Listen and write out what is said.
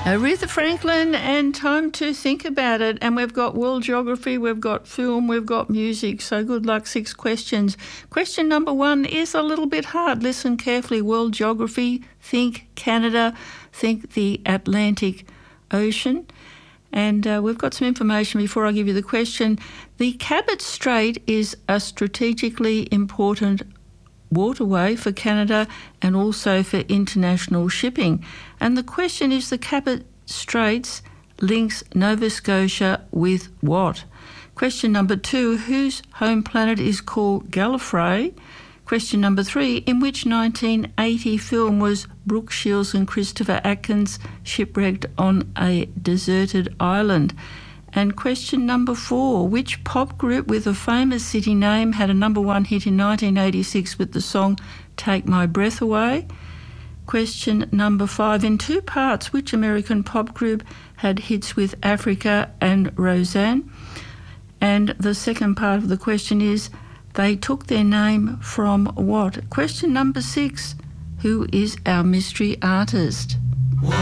Aretha Franklin and Time to Think About It. And we've got world geography, we've got film, we've got music. So good luck, 6 questions. Question number 1 is a little bit hard. Listen carefully. World geography, think Canada, think the Atlantic Ocean. And we've got some information before I give you the question. The Cabot Strait is a strategically important waterway for Canada and also for international shipping. And the question is, the Cabot Straits links Nova Scotia with what? Question number 2, whose home planet is called Gallifrey? Question number 3, in which 1980 film was Brooke Shields and Christopher Atkins shipwrecked on a deserted island? And question number 4, which pop group with a famous city name had a number 1 hit in 1986 with the song Take My Breath Away? Question number 5, in 2 parts, which American pop group had hits with Africa and Roseanne? And the second part of the question is, they took their name from what? Question number 6, who is our mystery artist?